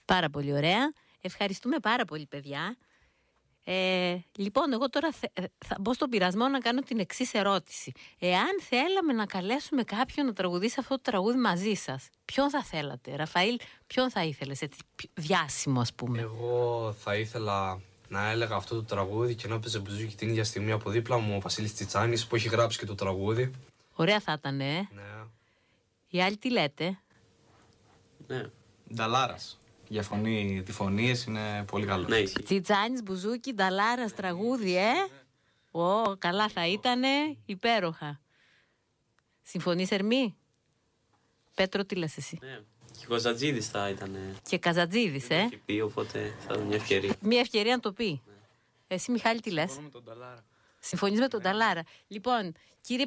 Πάρα πολύ ωραία. Ευχαριστούμε πάρα πολύ, παιδιά. Λοιπόν, εγώ τώρα θα μπω στον πειρασμό να κάνω την εξής ερώτηση. Εάν θέλαμε να καλέσουμε κάποιον να τραγουδήσει αυτό το τραγούδι μαζί σας, ποιον θα θέλατε? Ραφαήλ, ποιον θα ήθελες, έτσι, διάσημο ας πούμε? Εγώ θα ήθελα να έλεγα αυτό το τραγούδι και να έπαιζε μπουζούκι την ίδια στιγμή από δίπλα μου ο Βασίλης Τσιτσάνης που έχει γράψει και το τραγούδι. Ωραία θα ήταν, Ναι. Οι άλλοι τι λέτε? Ναι. Νταλάρας. Για φωνή, τη φωνή είναι πολύ καλό. Ναι, Τσιτσάνης, μπουζούκι, Νταλάρας, τραγούδι, καλά θα ήτανε, υπέροχα. Συμφωνείς, Ερμή? Πέτρο, τι λες εσύ? Ναι. Και ο Καζατζίδης θα ήταν. Και Καζατζίδης, Δεν το έχει πει, οπότε θα ήταν μια ευκαιρία. Μια ευκαιρία να το πει. Εσύ, Μιχάλη, τι λες? Συμφωνώ με τον Νταλάρα. Συμφωνείς με τον Νταλάρα? Λοιπόν, κύριε